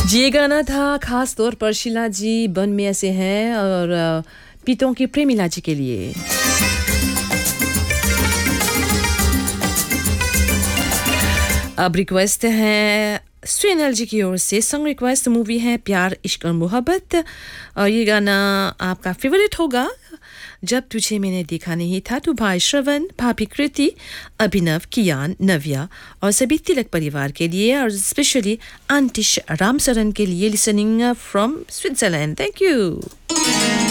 जी ये गाना था खास तौर पर शीला जी बन में ऐसे हैं और पीतों की प्रेमिला जी के लिए। अब रिक्वेस्ट है स्विनल जी की ओर से। सॉन्ग रिक्वेस्ट मूवी है प्यार इश्क और मोहब्बत और ये गाना आपका फेवरेट होगा। जब तुझे मैंने देखा नहीं था तो भाई श्रवण, भाभी कृति, अभिनव, कियान, नव्या और सभी तिलक परिवार के लिए और स्पेशली आंटिश रामसरन के लिए listening from Switzerland. Thank you.